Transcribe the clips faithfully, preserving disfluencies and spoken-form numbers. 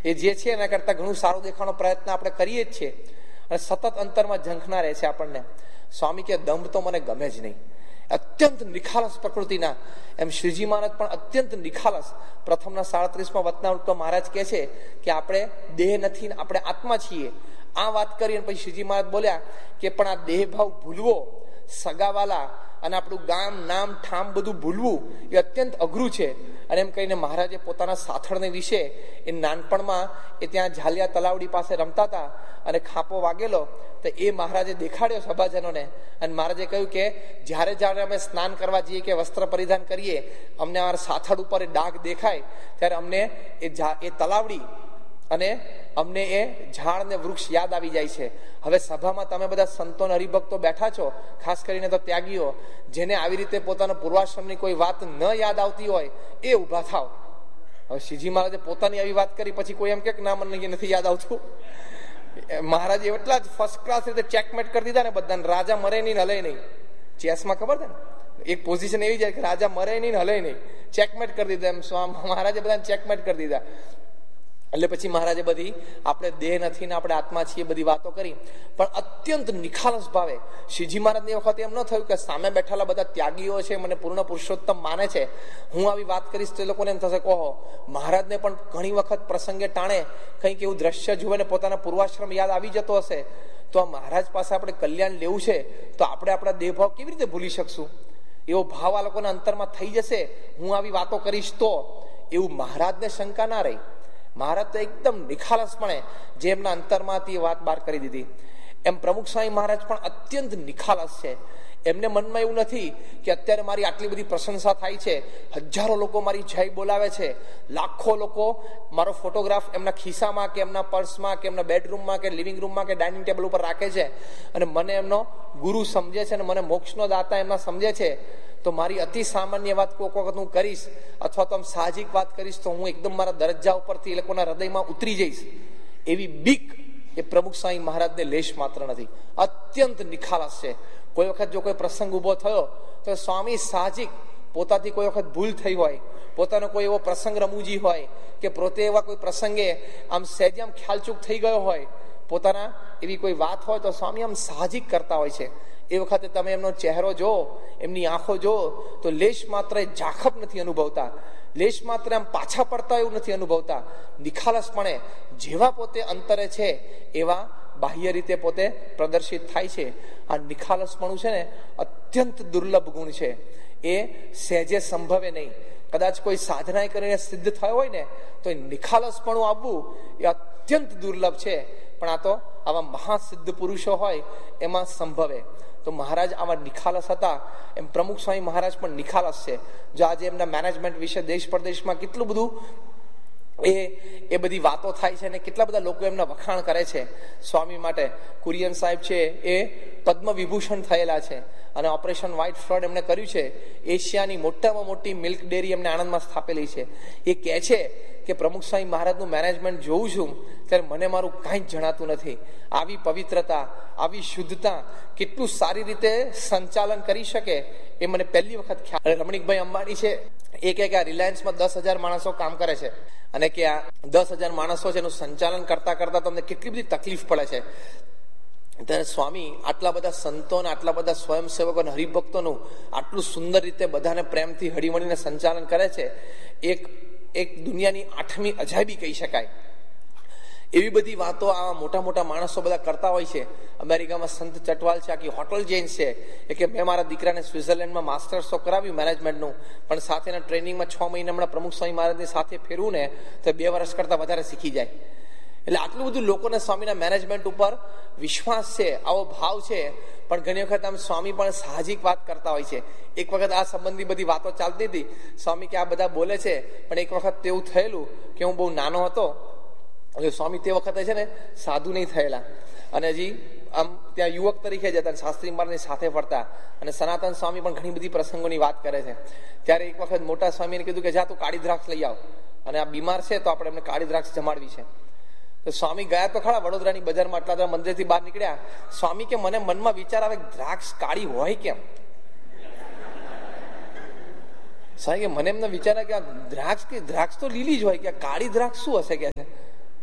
એ જે છે એના કરતા ઘણું સારું દેખાવાનો પ્રયત્ન આપણે કરીએ જ છીએ અને સતત અંતરમાં ઝંખના રહે છે આપણને. સ્વામી કે દંભ તો મને ગમે જ નહીં, અત્યંત નિખાલસ પ્રકૃતિના. એમ શ્રીજી મહારાજ પણ અત્યંત નિખાલસ. પ્રથમના સાડત્રીસમાં વતનામૃતમાં મહારાજ કહે છે કે આપણે દેહ નથી ને આપણે આત્મા છીએ. આ વાત કરી અને પછી શ્રીજી મહારાજ બોલ્યા કે પણ આ દેહ ભાવ ભૂલવો, સગાવાલા અને આપણું ગામ નામ ઠામ બધું ભૂલવું એ અત્યંત અઘરું છે. અને એમ કહીને મહારાજે પોતાના સાથળને વિશે એ નાનપણમાં એ ત્યાં ઝાલિયા તલાવડી પાસે રમતા હતા અને ખાપો વાગેલો તો એ મહારાજે દેખાડ્યો સભાજનોને. અને મહારાજે કહ્યું કે જ્યારે જ્યારે અમે સ્નાન કરવા જઈએ કે વસ્ત્ર પરિધાન કરીએ, અમને અમારા સાથળ ઉપર એ ડાઘ દેખાય ત્યારે અમને એ એ તલાવડી અને અમને એ ઝાડ ને વૃક્ષ યાદ આવી જાય છે. હવે સભામાં તમે બધા સંતો અને હરિભક્તો બેઠા છો, ખાસ કરીને તો ત્યાગીઓ, જેને આવી રીતે પોતાના પૂર્વાશ્રમની કોઈ વાત ન યાદ આવતી હોય એ ઉભા થાવ. હવે શ્રીજી મહારાજે પોતાની આવી વાત કરી, પછી કોઈ એમ કે ના મને નથી યાદ આવતું. મહારાજે એટલા જ ફર્સ્ટ ક્લાસ રીતે ચેકમેટ કરી દીધા ને બધાને. રાજા મરે નહીં હલે નહીં. ચેસમાં ખબર છે ને એક પોઝિશન એવી જાય કે રાજા મરે નહીં હલે નહીં, ચેકમેટ કરી દીધા. એમ મહારાજે બધાને ચેકમેટ કરી દીધા. એટલે પછી મહારાજે બધી આપણે દેહ નથી ને આપણે આત્મા છીએ બધી વાતો કરી, પણ અત્યંત નિખાલસ ભાવે. શ્રીજી મહારાજની વખતે એમ ન થયું કે સામે બેઠેલા બધા ત્યાગીઓ છે મને પૂર્ણ પુરુષોત્તમ માને છે, હું આવી વાત કરીશ તો એ લોકોને એમ થશે કહો. મહારાજને પણ ઘણી વખત પ્રસંગે ટાણે કંઈક એવું દ્રશ્ય જુએ ને પોતાના પૂર્વાશ્રમ યાદ આવી જતો હશે, તો આ મહારાજ પાસે આપણે કલ્યાણ લેવું છે તો આપણે આપણા દેહભાવ કેવી રીતે ભૂલી શકશું? એવો ભાવ આ લોકોના અંતરમાં થઈ જશે હું આવી વાતો કરીશ તો. એવું મહારાજને શંકા ના રહી. મહારાજ તો એકદમ નિખાલસપણે જે એમના અંતરમાંથી વાત બહાર કરી દીધી. એમ પ્રમુખ સ્વામી મહારાજ પણ અત્યંત નિખાલસ છે. એમને મનમાં એવું નથી કે અત્યારે મારી આટલી બધી પ્રશંસા થાય છે, હજારો લોકો મારી જય બોલાવે છે, લાખો લોકો મારો ફોટોગ્રાફ એમના ખિસ્સામાં કે એમના પર્સમાં કે એમના બેડરૂમમાં કે લિવિંગ રૂમમાં કે ડાઇનિંગ ટેબલ ઉપર રાખે છે અને મને એમનો ગુરુ સમજે છે અને મને મોક્ષનો દાતા એમના સમજે છે, તો મારી અતિ સામાન્ય વાત કોઈક વખત હું કરીશ અથવા તો આમ સાહજિક વાત કરીશ તો હું એકદમ મારા દરજ્જા ઉપરથી એ લોકોના હૃદયમાં ઉતરી જઈશ. એવી બીક એ પ્રમુખ સ્વામી મહારાજને લેશ માત્ર નથી. અત્યંત નિખાલસ છે. કોઈ વખત જો કોઈ પ્રસંગ ઉભો થયો તો સ્વામી સાહજિક પોતાથી કોઈ વખત ભૂલ થઈ હોય, પોતાનો કોઈ એવો પ્રસંગ રમૂજી હોય કે પોતે એવા કોઈ પ્રસંગે આમ સહેજ આમ ખ્યાલચૂક થઈ ગયો હોય, પોતાના એવી કોઈ વાત હોય તો સ્વામી આમ સાહજિક કરતા હોય છે. એ વખતે તમે એમનો ચહેરો જો, એમની આંખો જો તો લેશ માત્ર ઝાખપ નથી અનુભવતા, લેશ માત્ર આમ પાછા પડતા એવું નથી અનુભવતા. નિખાલસપણે જેવા પોતે અંતરે છે એવા બાહ્ય રીતે પોતે પ્રદર્શિત થાય છે. આ નિખાલસપણું છે ને અત્યંત દુર્લભ ગુણ છે. એ સહેજે સંભવે નહીં. કદાચ કોઈ સાધના કરીને સિદ્ધ થયો હોય ને તો એ નિખાલસપણું આવવું એ અત્યંત દુર્લભ છે. પણ આ તો આવા મહાસિદ્ધ પુરુષો હોય એમાં સંભવે. તો મહારાજ આવા નિખાલસ હતા. એમ પ્રમુખ સ્વામી મહારાજ પણ નિખાલસ છે. જો આજે એમના મેનેજમેન્ટ વિશે દેશ પરદેશમાં કેટલું બધું એ એ બધી વાતો થાય છે અને કેટલા બધા લોકો એમના વખાણ કરે છે સ્વામી માટે. કુરિયન સાહેબ છે એ પદ્મ વિભૂષણ થયેલા છે અને ઓપરેશન વ્હાઇટ ફ્લડ એમણે કર્યું છે. એશિયાની મોટામાં મોટી મિલ્ક ડેરી એમને આણંદમાં સ્થાપેલી છે. એ કહે છે કે પ્રમુખ સ્વામી મહારાજનું મેનેજમેન્ટ જોઉં છું ત્યારે મને મારું કાંઈ જ જણાતું નથી. આવી પવિત્રતા, આવી શુદ્ધતા કેટલું સારી રીતે સંચાલન કરી શકે એ મને પહેલી વખત ખ્યાલ. રમણીકભાઈ અંબાણી છે એ કહે કે આ રિલાયન્સમાં દસ હજાર માણસો કામ કરે છે અને કે આ દસ હજાર માણસો છે એનું સંચાલન કરતા કરતા તમને કેટલી બધી તકલીફ પડે છે. ત્યારે સ્વામી આટલા બધા સંતો અને આટલા બધા સ્વયંસેવકો અને હરિભક્તોનું આટલું સુંદર રીતે બધાને પ્રેમથી હળીમળીને સંચાલન કરે છે. એક એક દુનિયાની આઠમી અજાયબી કહી શકાય. એવી બધી વાતો આ મોટા મોટા માણસો બધા કરતા હોય છે. અમેરિકામાં સંત ચટવાલ છે, આખી હોટલ ચેઇન છે. એ કે મેં મારા દીકરાને સ્વિટ્ઝરલેન્ડમાં માસ્ટર્સ તો કરાવ્યું મેનેજમેન્ટનું, પણ સાથેના ટ્રેનિંગમાં છ મહિના હમણાં પ્રમુખ સ્વામી મહારાજની સાથે ફેરવું ને તો બે વર્ષ કરતા વધારે શીખી જાય. એટલે આટલું બધું લોકોને સ્વામીના મેનેજમેન્ટ ઉપર વિશ્વાસ છે, આવો ભાવ છે. પણ ઘણી વખત આમ સ્વામી પણ સાહજિક વાત કરતા હોય છે. એક વખત આ સંબંધી બધી વાતો ચાલતી હતી. સ્વામી કે આ બધા બોલે છે, પણ એક વખત તેવું થયેલું કે હું બહુ નાનો હતો. સ્વામી તે વખતે છે ને સાધુ નહીં થયેલા અને હજી આમ ત્યાં યુવક તરીકે જતા, શાસ્ત્રી મહારાજની સાથે ફરતા. અને સનાતન સ્વામી પણ ઘણી બધી પ્રસંગોની વાત કરે છે. ત્યારે એક વખત મોટા સ્વામીને કીધું કે જા તું કાળી દ્રાક્ષ લઈ આવ, અને આ બીમાર છે તો આપણે એમને કાળી દ્રાક્ષ જમાડવી છે. તો સ્વામી ગયા તો ખરા વડોદરાની બજારમાં, આટલા બધા મંદિરથી બહાર નીકળ્યા. સ્વામી કે મને મનમાં વિચાર આવે દ્રાક્ષ કાળી હોય કેમ? સ્વામી કે મને એમને વિચાર આવે કે આ દ્રાક્ષ કે દ્રાક્ષ તો લીલી જ હોય, કે કાળી દ્રાક્ષ શું હશે કે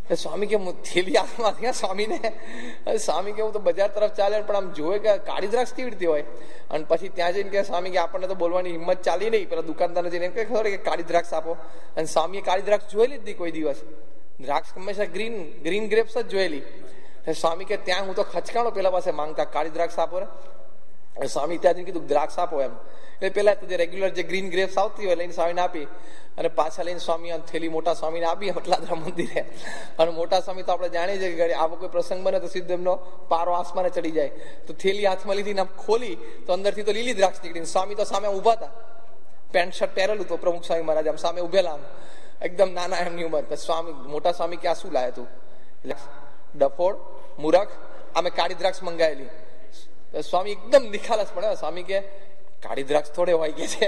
સ્વામી કે થેલી હાથમાં થયા સ્વામીને. સ્વામી કે હું તો બજાર તરફ ચાલે પણ આમ જોવે કે કાળી દ્રાક્ષ કેવી રીતે હોય. અને પછી ત્યાં જઈને કે સ્વામી કે આપણને તો બોલવાની હિંમત ચાલી નહીં. પેલા દુકાનદારને જઈને એમ કે ખબર કે કાળી દ્રાક્ષ આપો. અને સ્વામીએ કાળી દ્રાક્ષ જોયેલી જ નહીં કોઈ દિવસ. દ્રાક્ષ હંમેશા ગ્રીન ગ્રીન ગ્રેપ્સ જ જોયેલી. સ્વામી કે ત્યાં હું તો ખચકાણો પેલા પાસે માંગતા કાળી દ્રાક્ષ આપો રે. સ્વામી ત્યાં જઈને કીધું દ્રાક્ષ આપો એમ. એટલે પેલા તો જે રેગ્યુલર જે ગ્રીન ગ્રેપ્સ આવતી હોય લઈને સ્વામીને આપી અને પાછા લઈને સ્વામી થેલી મોટા સ્વામીને આપી હટલાદરા મંદિરે. અને મોટા સ્વામી તો આપણે જાણીએ છીએ કે આવો કોઈ પ્રસંગ બને તો સીધો એમનો પારો આસમાને ચડી જાય. તો થેલી હાથમાં લીધી આમ ખોલી તો અંદરથી તો લીલી દ્રાક્ષ નીકળી. સ્વામી તો સામે ઉભા હતા, પેન્ટ શર્ટ પહેરેલું તો પ્રમુખ સ્વામી મહારાજ આમ સામે ઉભેલા, આમ એકદમ નાના એમની ઉંમર. સ્વામી મોટા સ્વામી કે આ શું લાયા તું? એટલે ડફોડ મૂરખ, અમે કાળી દ્રાક્ષ મંગાવેલી. સ્વામી એકદમ નિખાલસ પડે. સ્વામી કે કાળી દ્રાક્ષ થોડે હોય કે છે.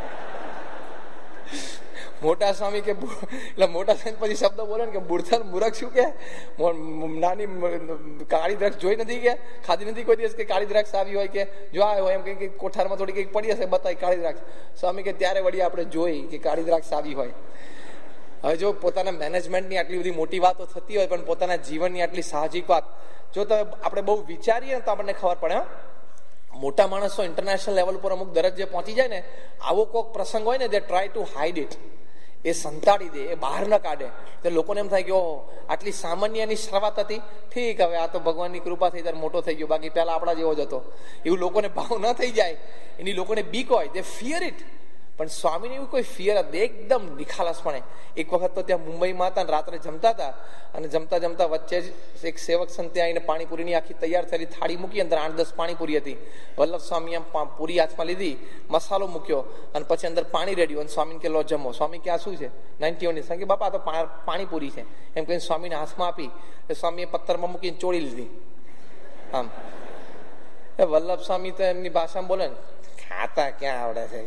મોટા સ્વામી કે એટલે મોટા સ્વામી પછી શબ્દ બોલે ને કે બુડથર મૂરખ શું કે નાની કાળી દ્રાક્ષ જોઈ નથી કે ખાધી નથી કોઈ દિવસ કે કાળી દ્રાક્ષ આવી હોય કે જો આવ્યો હોય એમ કે કોઠારમાં થોડી કંઈક પડી હશે બતાવી કાળી દ્રાક્ષ. સ્વામી કે ત્યારે વળી આપણે જોઈ કે કાળી દ્રાક્ષ આવી હોય. હવે જો પોતાના મેનેજમેન્ટની આટલી બધી મોટી વાતો થતી હોય પણ પોતાના જીવનની આટલી સાહજિક વાત જો તો આપણે બહુ વિચારીએ તો આપણને ખબર પડે. મોટા માણસો ઇન્ટરનેશનલ લેવલ પર અમુક દરજ્જે પહોંચી જાય ને, આવો કોઈક પ્રસંગ હોય ને દે ટ્રાય ટુ હાઇડ ઇટ, એ સંતાડી દે, એ બહાર ન કાઢે. તો લોકોને એમ થાય કે ઓહો આટલી સામાન્ય એની શરૂઆત હતી, ઠીક હવે આ તો ભગવાનની કૃપા થઈ ત્યારે મોટો થઈ ગયો, બાકી પહેલા આપણા જેવો જ હતો. એવું લોકોને ભાવ ન થઈ જાય, એની લોકોને બીક હોય, દે ફિયર ઇટ. પણ સ્વામીને એવું કોઈ ફિયર હતી, એકદમ નિખાલસપણે. એક વખત તો ત્યાં મુંબઈમાં હતા, રાત્રે જમતા હતા અને જમતા જમતા વચ્ચે જ એક સેવક સંતે આવીને પાણીપુરીની આખી તૈયાર થયેલી થાળી મૂકી, અંદર આઠ દસ પાણીપુરી હતી. વલ્લભ સ્વામી આમ પૂરી હાથમાં લીધી, મસાલો મૂક્યો અને પછી અંદર પાણી રેડ્યું અને સ્વામીને કે લો જમો. સ્વામી કે આ શું છે? નાઇન્ટી વન કે બાપા આ તો પાણીપુરી છે એમ કહીને સ્વામીને હાથમાં આપી. સ્વામીએ પથ્થરમાં મૂકીને ચોળી લીધી. આમ વલ્લભ સ્વામી તો એમની ભાષામાં બોલે ને, ખાતા ક્યાં આવડે છે.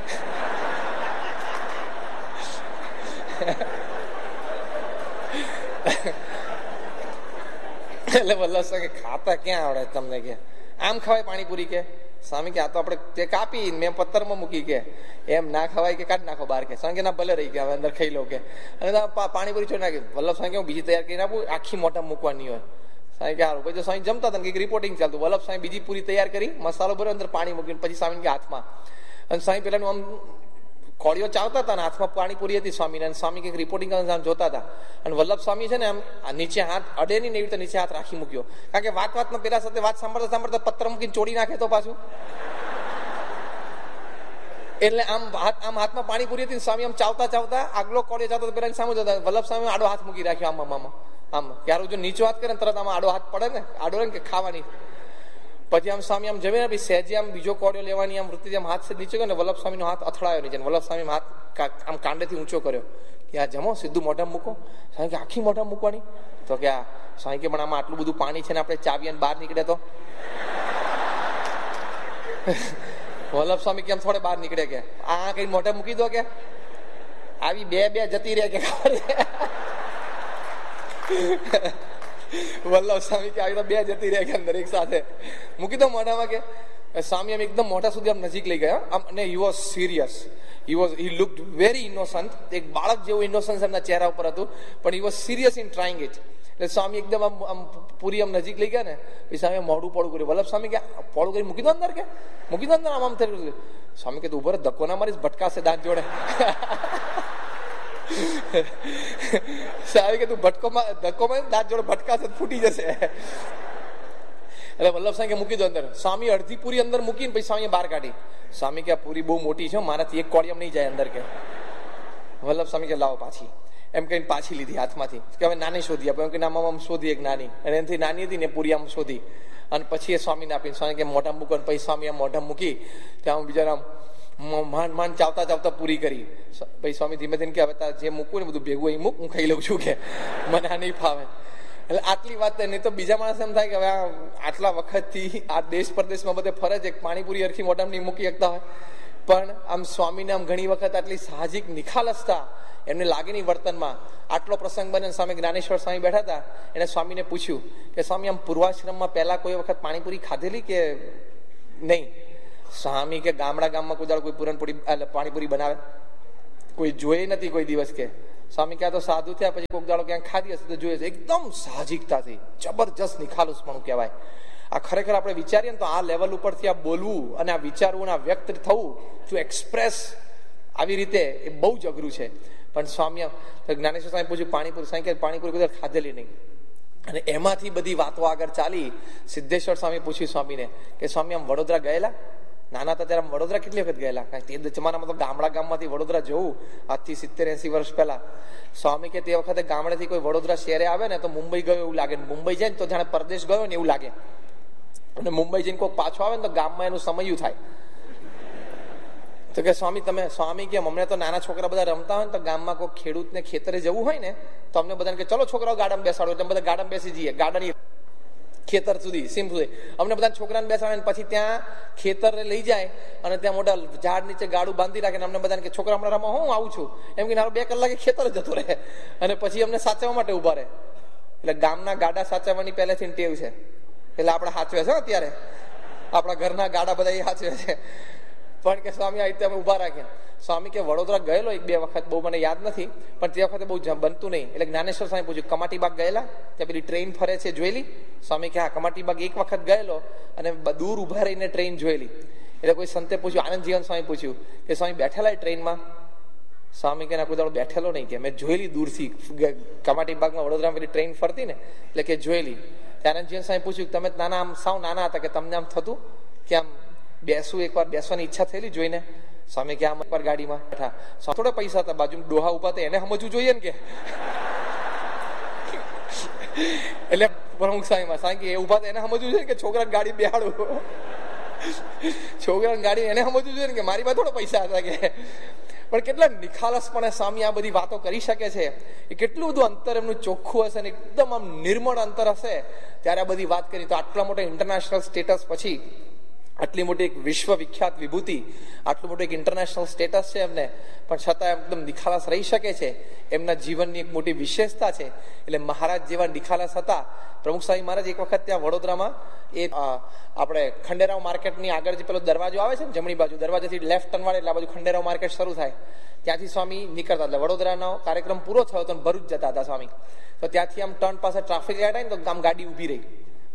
એટલે વલ્લભ સ્વામી ખાતા ક્યાં આવડે તમને કે આમ ખવાય પાણીપુરી કે? સ્વામી કે આ તો આપણે તે કાપી મેં પથ્થરમાં મૂકી કે એમ ના ખવાય કે કાઢી નાખો બહાર કે. સ્વામી કે ના ભલે રહી ગયા, હવે અંદર ખાઈ લો કે. અને પાણીપુરી છોડી નાખી. વલ્લભ સ્વામી કે હું બીજી તૈયાર કરીને આપું, આખી મોટા મૂકવાની હોય. સ્વામી કે સારું. પછી સ્વામી જમતા હતા કંઈક રિપોર્ટિંગ ચાલતું. વલ્લભ સ્વામી બીજી પૂરી તૈયાર કરી, મસાલો ભર્યો, અંદર પાણી મૂકીને પછી સ્વામી કે હાથમાં. અને સ્વામી પેલાનું આમ કોળીઓ ચાવતા હતા ને હાથમાં પાણીપુરી હતી સ્વામીને. અને સ્વામી કંઈક રિપોર્ટિંગ જોતા હતા. અને વલ્લભ સ્વામી છે ને આમ નીચે હાથ અડે નહીં ને એવી રીતે નીચે હાથ રાખી મૂક્યો. કારણ કે વાત વાતમાં પેલા સાથે વાત સાંભળતા સાંભળતા પત્ર મૂકીને ચોડી નાખે તો પાછું. એટલે આમ હાથ આમ હાથમાં પાણીપુરી હતી, સ્વામી આમ ચાવતા ચાવતા આગલો કોળીઓ ચાવતા પેલા સામે જતા. વલ્લભ સ્વામી આડો હાથ મૂકી રાખ્યો આમ આમ આમ. યાર જો નીચો હાથ કરે ને તરત આમાં આડો હાથ પડે ને, આડો ને કે ખાવાની. પછી આમ સ્વામી આમ જમે ને સહેજે આમ બીજો કોળિયો લેવાની આમ વૃત્તિ આમ હાથ નીચે ગયો ને વલ્લભ સ્વામીનો હાથ અથડાયો નીચે. વલ્લભ સ્વામી હાથ આમ કાંડેથી ઊંચો કર્યો કે આ જમો સીધું મોઢા મૂકો. સ્વામી કે આખી મોઢા મૂકવાની? તો કે આ સ્વામી કે પણ આમાં આટલું બધું પાણી છે ને આપણે ચાવીએ બહાર નીકળે તો? વલ્લભ સ્વામી કેમ થોડે બહાર નીકળે કે આ કઈ મોઢા મૂકી દો કે આવી બે બે જતી રહે કે ખબર. વલ્લભ સ્વામી કે આવી તો બે જતી રહે કે અંદર એક સાથે મૂકી દો મોઢામાં કે. સ્વામી આમ એકદમ મોઢા સુધી આમ નજીક લઈ ગયા આમ. અને he was serious, he was he લુક્ડ very innocent. એક બાળક જેવું ઇનોસન્સ એમના ચહેરા ઉપર હતું, પણ he was serious in trying it. એટલે સ્વામી એકદમ આમ આમ પૂરી આમ નજીક લઈ ગયા ને પછી સ્વામી મોઢું પોળું કર્યું. વલ્લભ સ્વામી કે પોળું કરી મૂકી દો અંદર કે મૂકી દો અંદર આમ આમ થયું. સ્વામી કે તું ઉભો ધક્કો ના મારીશ, ભટકાશે દાંત જોડે. સ્વામી કે તું ભટકો ધક્કો મારી દાંત જોડે ભટકાશે ફૂટી જશે. એટલે વલ્લભ સ્વામી કે મૂકી દો અંદર. સ્વામી અડધી પૂરી અંદર મૂકીને પછી સ્વામી બહાર કાઢી. સ્વામી કે આ પૂરી બહુ મોટી છે, મારાથી એક કોળિયમ નહીં જાય અંદર કે. વલ્લભ સ્વામી કે લાવો પાછી એમ કહીને પાછી લીધી હાથમાંથી કે હવે નાની શોધી આપે. એમ કે નામાં શોધી એક નાની, અને એનાથી નાની હતી ને પૂરી આમ શોધી અને પછી એ સ્વામીને આપીને સ્વામી કે મોઢા મૂકો. પછી સ્વામી આમ મોઢા મૂકી ત્યાં બિચારા માંડ માંડ ચાવતા ચાવતા પૂરી કરી. પછી સ્વામી ધીમે ધીમે કે હવે જે મૂકવું ને બધું ભેગું અહીં મૂક, હું ખાઈ લઉં છું કે મને આ નહીં ફાવે. એટલે આટલી વાત નહીં તો બીજા માણસ એમ થાય કે હવે આટલા વખતથી આ દેશ પરદેશમાં બધે ફરે છે, પાણીપુરી અરખી મોઢામાં નહીં મૂકી શકતા હોય. પણ આમ સ્વામીને આમ ઘણી વખત આટલી સાહજિક નિખાલસતા એમને લાગેની વર્તનમાં. આટલો પ્રસંગ બને સ્વામી જ્ઞાનેશ્વર સ્વામી બેઠા હતા, એને સ્વામીને પૂછ્યું કે સ્વામી આમ પૂર્વાશ્રમમાં પહેલા કોઈ વખત પાણીપુરી ખાધેલી કે નહીં? સ્વામી કે ગામડા ગામમાં કોઈ દાડો કોઈ પૂરણપુરી પાણીપુરી બનાવે કોઈ જોઈ નથી કોઈ દિવસ કે. સ્વામી ક્યાં તો સાધુ થયા, પછી કોઈક દાડો ક્યાંક ખાધી હશે તો જોઈએ છે, એકદમ સાહજિકતાથી જબરજસ્ત નિખાલસપણું કહેવાય. આ ખરેખર આપણે વિચારીએ ને તો આ લેવલ ઉપરથી આ બોલવું અને આ વિચારવું આ વ્યક્ત થવું, ટુ એક્સપ્રેસ આવી રીતે એ બહુ જ અઘરું છે. પણ સ્વામી જ્ઞાનેશ્વર સ્વામી પૂછ્યું પાણીપુરી, સ્વામી કે પાણીપુરી કદાચ ખાધેલી નહીં. અને એમાંથી બધી વાતો આગળ ચાલી. સિદ્ધેશ્વર સ્વામી પૂછ્યું સ્વામીને કે સ્વામી આમ વડોદરા ગયેલા? નાના હતા ત્યારે વડોદરા કેટલી વખત ગયેલા? કારણ કે તે જમાનામાં તો ગામડા ગામમાંથી વડોદરા જવું આજથી સિત્તેર એસી વર્ષ પહેલા. સ્વામી કે તે વખતે ગામડેથી કોઈ વડોદરા શહેરે આવે ને તો મુંબઈ ગયો એવું લાગે, મુંબઈ જાય ને તો જાણે પરદેશ ગયો ને એવું લાગે. અને મુંબઈ જઈને કોઈ પાછો આવે ને તો ગામમાં એનું સમયું થાય. તો કે સ્વામી તમે સ્વામી કેમ અમને તો નાના છોકરા બધા રમતા હોય ને તો ગામમાં કોઈ ખેડૂતને ખેતરે જવું હોય ને તો અમને બધાને કે ચલો છોકરાઓ ગાડામાં બેસાડો, એટલે બધા ગાડામાં બેસી જઈએ, ગાડાની ખેતર સુધી સીમ સુધી અમને બધા છોકરાને બેસાડે, પછી ત્યાં ખેતર લઈ જાય અને ત્યાં મોટા ઝાડ નીચે ગાડું બાંધી રાખે. અમને બધાને કે છોકરા હમણાં રમવા હું આવું છું એમ કે બે કલાકે ખેતર જતો રહે અને પછી અમને સાચવવા માટે ઉભા રહે. એટલે ગામના ગાડા સાચવવાની પહેલેથી ટેવ છે, એટલે આપણે સાચવે છે અત્યારે આપણા ઘરના ગાડા બધા એ સાચવે છે. પણ કે સ્વામી આ રીતે અમે ઉભા રાખ્યા. સ્વામી કે વડોદરા ગયેલો એક બે વખત, બહુ મને યાદ નથી, પણ તે વખતે બહુ બનતું નહીં. એટલે જ્ઞાનેશ્વર સ્વામી પૂછ્યું કમાટી બાગ ગયેલા? ત્યાં પેલી ટ્રેન ફરે છે જોયેલી? સ્વામી કે હા કમાટી બાગ એક વખત ગયેલો અને દૂર ઉભા રહીને ટ્રેન જોયેલી. એટલે કોઈ સંતે પૂછ્યું, આનંદ જીવન સ્વામી પૂછ્યું કે સ્વામી બેઠેલા એ ટ્રેનમાં? સ્વામી કે ના કોઈ દાડો બેઠેલો નહીં, કે મેં જોયેલી દૂરથી કમાટી બાગમાં વડોદરા પેલી ટ્રેન ફરતી ને એટલે કે જોયેલી. આનંદ જીવન સ્વામી પૂછ્યું તમે નાના આમ સાવ નાના હતા કે તમને આમ થતું કે આમ બેસવું, એકવાર બેસવાની ઈચ્છા થયેલી જોઈને? સ્વામી કે આમ એકવાર ગાડીમાં બેઠા, થોડા પૈસા હતા, બાજુ ડોહા ઉભા હતા, એને સમજવું જોઈએ ને કે એટલે પ્રમુખ સ્વામીમાં સ્વામી કે એ ઉભા હતા એને સમજવું જોઈએ કે છોકરાને ગાડી બેહાડું, છોકરાને ગાડી એને સમજવું જોઈએ ને કે મારી પાસે થોડા પૈસા હતા કે. પણ કેટલા નિખાલસપણે સ્વામી આ બધી વાતો કરી શકે છે, એ કેટલું બધું અંતર એમનું ચોખ્ખું હશે ને એકદમ આમ નિર્મળ અંતર હશે ત્યારે આ બધી વાત કરી. તો આટલા મોટા ઇન્ટરનેશનલ સ્ટેટસ પછી, આટલી મોટી એક વિશ્વ વિખ્યાત વિભૂતિ, આટલું મોટું એક ઇન્ટરનેશનલ સ્ટેટસ છે એમને, પણ છતાં એકદમ નિખાલસ રહી શકે છે, એમના જીવનની એક મોટી વિશેષતા છે. એટલે મહારાજ જેવા નિખાલસ હતા. પ્રમુખ સ્વામી મહારાજ એક વખત ત્યાં વડોદરામાં એ આપણે ખંડેરાવ માર્કેટની આગળ જે પેલો દરવાજો આવે છે ને જમણી બાજુ, દરવાજાથી લેફ્ટ ટર્ન વાળે એટલે આ બાજુ ખંડેરાવ માર્કેટ શરૂ થાય, ત્યાંથી સ્વામી નીકળતા હતા. વડોદરાનો કાર્યક્રમ પૂરો થયો તો ભરૂચ જતા હતા સ્વામી, તો ત્યાંથી આમ ટર્ન પાસે ટ્રાફિક લાઈટ આવી ને તો આમ ગાડી ઉભી રહી.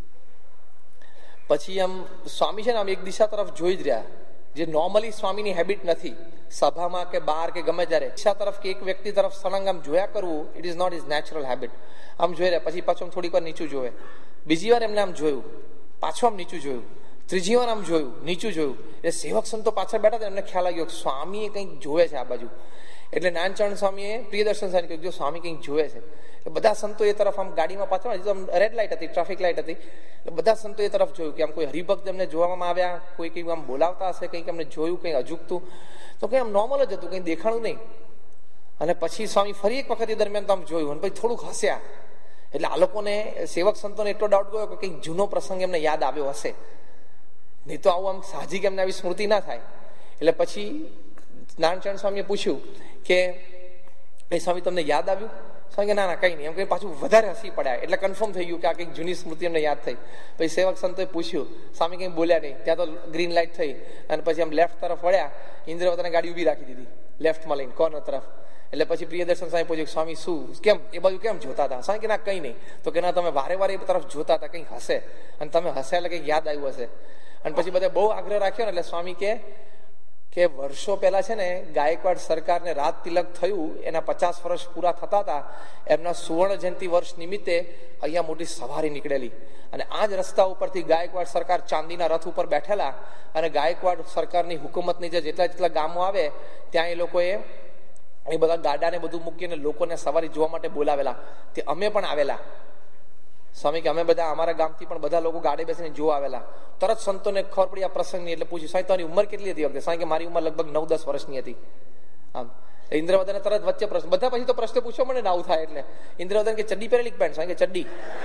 પછી આમ સ્વામી છે ને આમ એક દિશા તરફ જોઈ જ રહ્યા, જે નોર્મલી સ્વામીની હેબિટ નથી. સભામાં કે બહાર કે ગમે ત્યારે દિશા તરફ કે એક વ્યક્તિ તરફ સળંગ આમ જોયા કરવું, it is not is natural habit. આમ જોઈ રહ્યા, પછી પાછું થોડીક વાર નીચું જોવે, બીજી વાર એમને આમ જોયું, પાછું આમ નીચું જોયું, ત્રીજી વાર આમ જોયું, નીચું જોયું. એટલે સેવક સંતો પાછળ બેઠા હતા, એમને ખ્યાલ આવ્યો કે સ્વામી કંઈક જોવે છે આ બાજુ. એટલે નાનચરણ સ્વામીએ પ્રિયદર્શન સ્વામી કહ્યું જો સ્વામી કંઈક જોવે છે. બધા સંતો એ તરફ આમ ગાડીમાં પાછળ રેડ લાઇટ હતી, ટ્રાફિક લાઇટ હતી, બધા સંતો એ તરફ જોયું કે આમ કોઈ હરિભક્ત એમને જોવામાં આવ્યા, કોઈ કંઈક આમ બોલાવતા હશે, કંઈક એમને જોયું, કંઈ અજુકતું, તો કંઈ આમ નોર્મલ જ હતું, કંઈ દેખાણું નહીં. અને પછી સ્વામી ફરી એક વખત એ દરમિયાન તો આમ જોયું અને પછી થોડુંક હસ્યા. એટલે આ લોકોને સેવક સંતોને એટલો ડાઉટ ગયો કે કંઈક જૂનો પ્રસંગ એમને યાદ આવ્યો હશે, નહીં તો આવું આમ સાહજિક એમને આવી સ્મૃતિ ના થાય. એટલે પછી નાનચરણ સ્વામીએ પૂછ્યું કે એ સ્વામી તમને યાદ આવ્યું? સ્વામી કે ના ના કઈ નહીં, એમ કઈ પાછું વધારે હસી પડ્યા. એટલે કન્ફર્મ થઈ ગયું કે આ કંઈક જૂની સ્મૃતિ એમને યાદ થઈ. પછી સેવક સંતોએ પૂછ્યું, સ્વામી કંઈ બોલ્યા નહીં. ત્યાં તો ગ્રીન લાઇટ થઈ અને પછી આમ લેફ્ટ તરફ વળ્યા, ઇન્દ્રવતાને ગાડી ઉભી રાખી દીધી લેફ્ટમાં લઈને કોર્નર તરફ. એટલે પછી પ્રિયદર્શન સ્વામી પૂછ્યું સ્વામી શું કેમ એ બાજુ કેમ જોતા હતા? સ્વામી કે ના કઈ નહીં. તો કે ના તમે વારે વારે એ તરફ જોતા હતા, કંઈક હશે અને તમે હશે એટલે કંઈક યાદ આવ્યું હશે. અને પછી બધા બહુ આગ્રહ રાખ્યો ને એટલે સ્વામી કે કે વર્ષો પહેલા છે ને ગાયકવાડ સરકારને રાજ તિલક થયું, એના પચાસ વર્ષ પૂરા થતા હતા, એમના સુવર્ણ જયંતિ વર્ષ નિમિત્તે અહીંયા મોટી સવારી નીકળેલી અને આ જ રસ્તા ઉપરથી ગાયકવાડ સરકાર ચાંદીના રથ ઉપર બેઠેલા અને ગાયકવાડ સરકારની હુકુમતની જે જેટલા જેટલા ગામો આવે ત્યાં એ લોકોએ એ બધા ગાડાને બધું મૂકીને લોકોને સવારી જોવા માટે બોલાવેલા. તે અમે પણ આવેલા સ્વામી કે અમે બધા અમારા ગામથી પણ બધા લોકો ગાડી બેસીને જોવા આવેલા. તરત સંતોને ખબર પડી આ પ્રસંગની એટલે પૂછ્યું સાહેબ તમારી ઉંમર કેટલી હતી વખતે? સાહેબ કે મારી ઉંમર લગભગ નવ દસ વર્ષની હતી. આમ ઇન્દ્રવદને તરત વચ્ચે પ્રશ્ન, બધા પછી તો પ્રશ્ન પૂછ્યો મને આવું થાય એટલે ઇન્દ્રવદન કે ચડ્ડી પહેરેલી પેન્ટ? સાહેબ કે ચડ્ડી.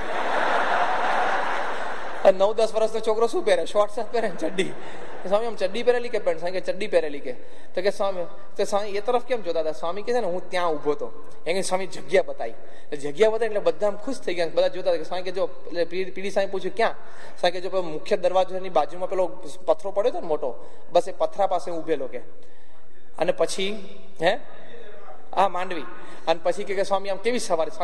નવ દસ વર્ષનો છોકરો શું પહેરે? શોર્ટ શર્ટ પહેરે ને ચડ્ડી. સ્વામી આમ ચડ્ડી પહેરેલી કે પેન્ટ? સ્વામી કે ચડ્ડી પહેરેલી કે. તો કે સ્વામી તો સ્વામી એ તરફ કેમ જોતા હતા? સ્વામી કે છે ને હું ત્યાં ઉભો હતો, એમ સ્વામી જગ્યા બતાવી, જગ્યા બતાવી એટલે બધા આમ ખુશ થઈ ગયા, બધા જોતા હતા. સ્વામી કે જો પીડી સાહેબ પૂછ્યું ક્યાં? સ્વામી કે જો મુખ્ય દરવાજાની બાજુમાં પેલો પથરો પડ્યો હતો ને મોટો, બસ એ પથરા પાસે ઉભેલો કે. અને પછી હે હા માંડવી. અને પછી કે સ્વામી આમ કેવી સવારી?